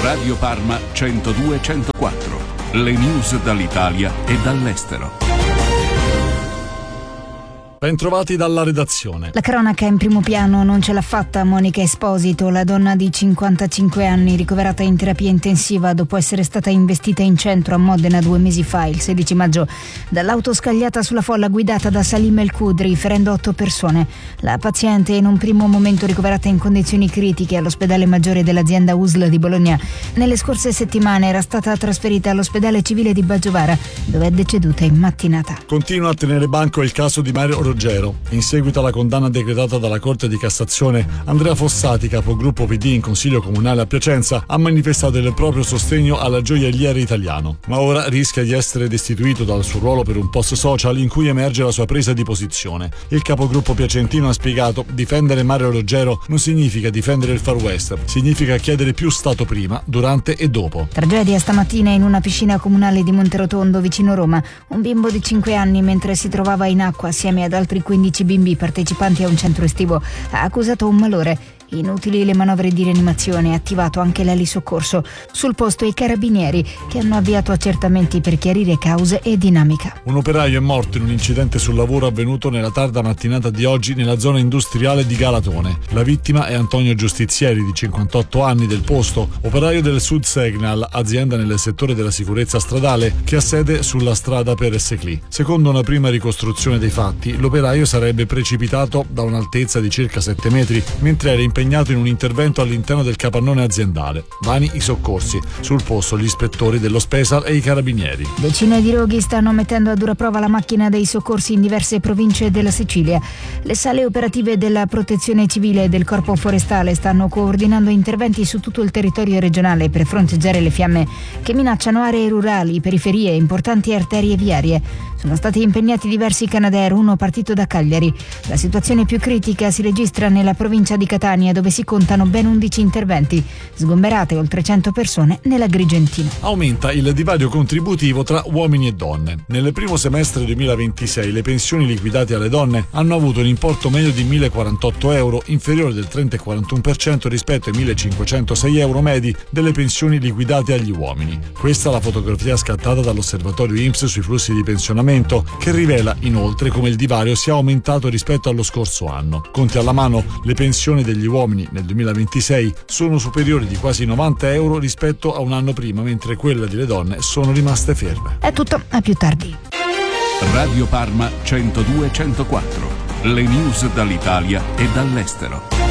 Radio Parma 102-104. Le news dall'Italia e dall'estero. Bentrovati dalla redazione. La cronaca in primo piano. Non ce l'ha fatta Monica Esposito, la donna di 55 anni ricoverata in terapia intensiva dopo essere stata investita in centro a Modena 2 mesi fa, il 16 maggio, dall'auto scagliata sulla folla guidata da Salim El Kudri, ferendo 8 persone. La paziente, in un primo momento ricoverata in condizioni critiche all'ospedale maggiore dell'azienda USL di Bologna, nelle scorse settimane era stata trasferita all'ospedale civile di Baggiovara, dove è deceduta in mattinata. Continua a tenere banco il caso di Mario Ruggero. In seguito alla condanna decretata dalla Corte di Cassazione, Andrea Fossati, capogruppo PD in Consiglio Comunale a Piacenza, ha manifestato il proprio sostegno alla gioielliere italiano, ma ora rischia di essere destituito dal suo ruolo per un post social in cui emerge la sua presa di posizione. Il capogruppo piacentino ha spiegato: difendere Mario Ruggero non significa difendere il Far West, significa chiedere più Stato prima, durante e dopo. Tragedia stamattina in una piscina comunale di Monterotondo, vicino Roma. Un bimbo di 5 anni, mentre si trovava in acqua assieme ad altri 15 bimbi partecipanti a un centro estivo, ha accusato un malore. Inutili le manovre di rianimazione, attivato anche l'elisoccorso. Sul posto i carabinieri, che hanno avviato accertamenti per chiarire cause e dinamica. Un operaio è morto in un incidente sul lavoro avvenuto nella tarda mattinata di oggi nella zona industriale di Galatone. La vittima è Antonio Giustizieri, di 58 anni, del posto, operaio del Sud Signal, azienda nel settore della sicurezza stradale che ha sede sulla strada per Eseclì. Secondo una prima ricostruzione dei fatti, l'operaio sarebbe precipitato da un'altezza di circa 7 metri mentre era impegnato in un intervento all'interno del capannone aziendale. Vani i soccorsi. Sul posto gli ispettori dello Spesal e i carabinieri. Decine di roghi stanno mettendo a dura prova la macchina dei soccorsi in diverse province della Sicilia. Le sale operative della Protezione Civile e del Corpo Forestale stanno coordinando interventi su tutto il territorio regionale per fronteggiare le fiamme che minacciano aree rurali, periferie e importanti arterie viarie. Sono stati impegnati diversi Canadair, uno partito da Cagliari. La situazione più critica si registra nella provincia di Catania, dove si contano ben 11 interventi, sgomberate oltre 100 persone nell'Agrigentino. Aumenta il divario contributivo tra uomini e donne. Nel primo semestre 2026 le pensioni liquidate alle donne hanno avuto un importo medio di 1.048 euro, inferiore del 30,41% rispetto ai 1.506 euro medi delle pensioni liquidate agli uomini. Questa è la fotografia scattata dall'osservatorio INPS sui flussi di pensionamento, che rivela inoltre come il divario sia aumentato rispetto allo scorso anno. Conti alla mano, le pensioni degli uomini nel 2026 sono superiori di quasi 90 euro rispetto a un anno prima, mentre quelle delle donne sono rimaste ferme. È tutto, a più tardi. Radio Parma 102-104. Le news dall'Italia e dall'estero.